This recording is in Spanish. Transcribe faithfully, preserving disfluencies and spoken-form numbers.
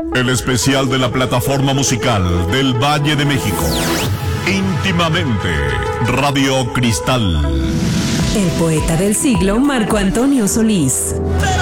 El especial de la plataforma musical del Valle de México. Íntimamente, Radio Cristal. El poeta del siglo, Marco Antonio Solís.